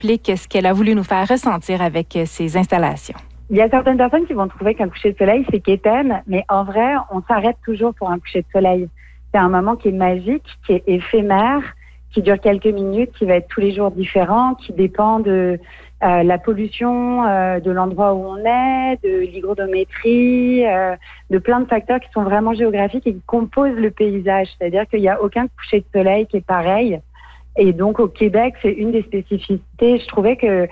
explique ce qu'elle a voulu nous faire ressentir avec ces installations. Il y a certaines personnes qui vont trouver qu'un coucher de soleil, c'est quétaine, mais en vrai, on s'arrête toujours pour un coucher de soleil. C'est un moment qui est magique, qui est éphémère, qui dure quelques minutes, qui va être tous les jours différent, qui dépend de la pollution, de l'endroit où on est, de l'hygrométrie, de plein de facteurs qui sont vraiment géographiques et qui composent le paysage. C'est-à-dire qu'il n'y a aucun coucher de soleil qui est pareil. Et donc, au Québec, c'est une des spécificités. Je trouvais que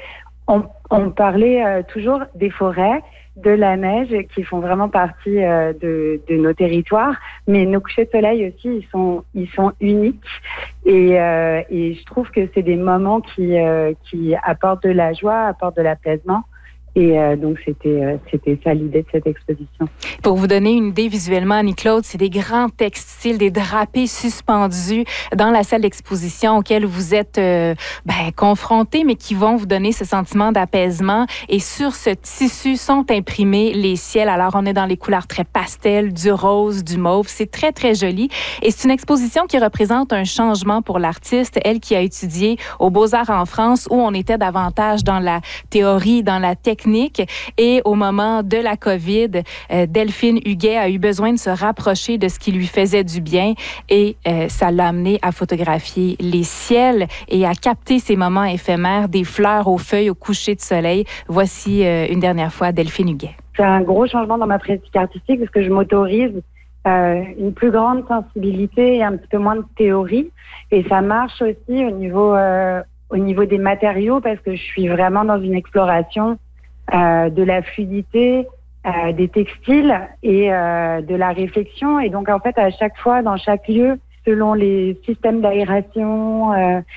on parlait toujours des forêts, de la neige, qui font vraiment partie de nos territoires, mais nos couchers de soleil aussi, ils sont uniques. Et je trouve que c'est des moments qui apportent de la joie, apportent de l'apaisement. Et donc, c'était ça l'idée de cette exposition. Pour vous donner une idée visuellement, Annie-Claude, c'est des grands textiles, des drapés suspendus dans la salle d'exposition auxquels vous êtes confrontés, mais qui vont vous donner ce sentiment d'apaisement. Et sur ce tissu sont imprimés les ciels. Alors, on est dans les couleurs très pastel, du rose, du mauve. C'est très, très joli. Et c'est une exposition qui représente un changement pour l'artiste, elle qui a étudié aux Beaux-Arts en France, où on était davantage dans la théorie, dans la technique. Et au moment de la COVID, Delphine Huguet a eu besoin de se rapprocher de ce qui lui faisait du bien et ça l'a amené à photographier les ciels et à capter ces moments éphémères des fleurs aux feuilles au coucher de soleil. Voici une dernière fois Delphine Huguet. C'est un gros changement dans ma pratique artistique parce que je m'autorise une plus grande sensibilité et un petit peu moins de théorie. Et ça marche aussi au niveau des matériaux parce que je suis vraiment dans une exploration de la fluidité des textiles et de la réflexion. Et donc, en fait, à chaque fois, dans chaque lieu, selon les systèmes d'aération,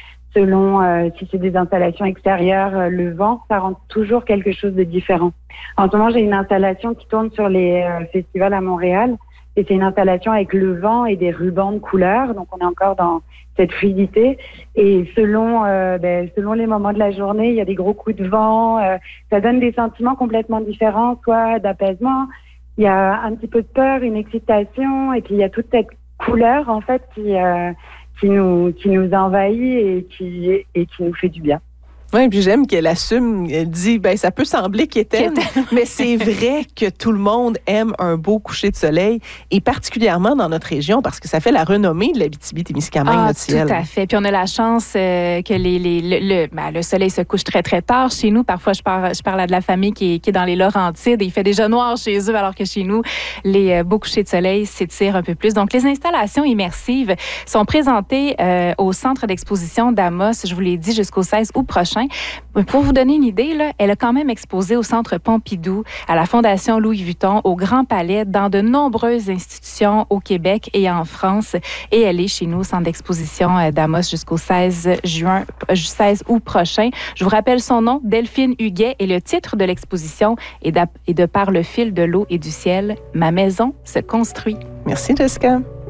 selon si c'est des installations extérieures, le vent, ça rend toujours quelque chose de différent. En ce moment, j'ai une installation qui tourne sur les festivals à Montréal. Et c'est une installation avec le vent et des rubans de couleurs. Donc, on est encore dans cette fluidité. Et selon les moments de la journée, il y a des gros coups de vent. Ça donne des sentiments complètement différents, soit d'apaisement. Il y a un petit peu de peur, une excitation. Et puis, il y a toute cette couleur, en fait, qui nous envahit et qui nous fait du bien. Oui, puis j'aime qu'elle assume, elle dit, ça peut sembler quétaine, mais c'est vrai que tout le monde aime un beau coucher de soleil, et particulièrement dans notre région, parce que ça fait la renommée de l'Abitibi-Témiscamingue, notre ciel. Tout à fait. Puis on a la chance que le soleil se couche très, très tard chez nous. Parfois, je parle à de la famille qui est dans les Laurentides et il fait déjà noir chez eux, alors que chez nous, les beaux couchers de soleil s'étirent un peu plus. Donc, les installations immersives sont présentées au centre d'exposition d'Amos, je vous l'ai dit, jusqu'au 16 août prochain. Pour vous donner une idée, là, elle a quand même exposé au Centre Pompidou, à la Fondation Louis Vuitton, au Grand Palais, dans de nombreuses institutions au Québec et en France. Et elle est chez nous au Centre d'exposition d'Amos jusqu'au 16 août prochain. Je vous rappelle son nom, Delphine Huguet, et le titre de l'exposition est de par le fil de l'eau et du ciel, Ma maison se construit. Merci, Jessica.